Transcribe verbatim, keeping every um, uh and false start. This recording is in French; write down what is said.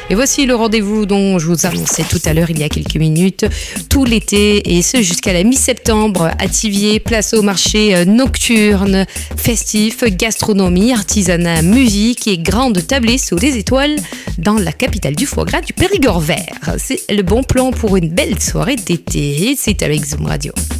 Et voici le rendez-vous dont je vous annonçais tout à l'heure il y a quelques minutes. Tout l'été et ce jusqu'à la mi-septembre à Thiviers, place au marché nocturne, festif, gastronomie, artisanat, musique et grande tablée sous les étoiles dans la capitale du foie gras du Périgord vert. C'est le bon plan pour une belle soirée d'été. C'est avec Zoom Radio.